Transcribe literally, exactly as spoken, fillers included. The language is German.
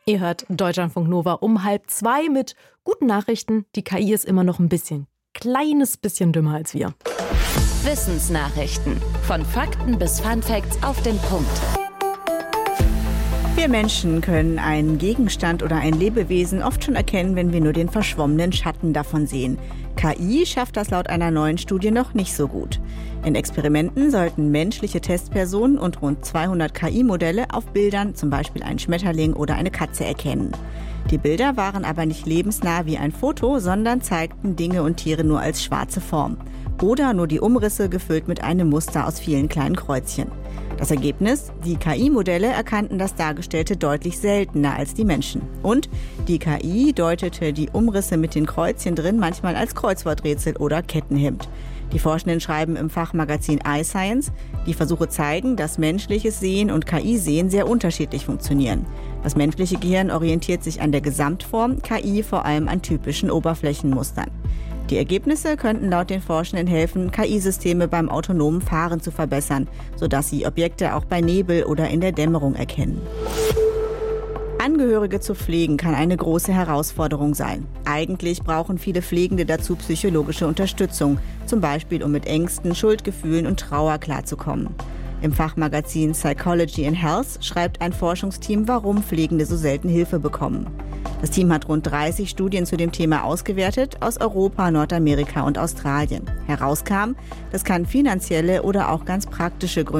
Ihr hört Deutschlandfunk Nova um halb zwei mit guten Nachrichten. Die K I ist immer noch ein bisschen, kleines bisschen dümmer als wir. Wissensnachrichten. Von Fakten bis Funfacts auf den Punkt. Wir Menschen können einen Gegenstand oder ein Lebewesen oft schon erkennen, wenn wir nur den verschwommenen Schatten davon sehen. K I schafft das laut einer neuen Studie noch nicht so gut. In Experimenten sollten menschliche Testpersonen und rund zweihundert K I-Modelle auf Bildern zum Beispiel einen Schmetterling oder eine Katze erkennen. Die Bilder waren aber nicht lebensnah wie ein Foto, sondern zeigten Dinge und Tiere nur als schwarze Form. Oder nur die Umrisse gefüllt mit einem Muster aus vielen kleinen Kreuzchen. Das Ergebnis? Die K I-Modelle erkannten das Dargestellte deutlich seltener als die Menschen. Und die K I deutete die Umrisse mit den Kreuzchen drin manchmal als Kreuzworträtsel oder Kettenhemd. Die Forschenden schreiben im Fachmagazin iScience, die Versuche zeigen, dass menschliches Sehen und K I-Sehen sehr unterschiedlich funktionieren. Das menschliche Gehirn orientiert sich an der Gesamtform, K I vor allem an typischen Oberflächenmustern. Die Ergebnisse könnten laut den Forschenden helfen, K I-Systeme beim autonomen Fahren zu verbessern, sodass sie Objekte auch bei Nebel oder in der Dämmerung erkennen. Angehörige zu pflegen kann eine große Herausforderung sein. Eigentlich brauchen viele Pflegende dazu psychologische Unterstützung, zum Beispiel um mit Ängsten, Schuldgefühlen und Trauer klarzukommen. Im Fachmagazin Psychology and Health schreibt ein Forschungsteam, warum Pflegende so selten Hilfe bekommen. Das Team hat rund dreißig Studien zu dem Thema ausgewertet, aus Europa, Nordamerika und Australien. Herauskam, das kann finanzielle oder auch ganz praktische Gründe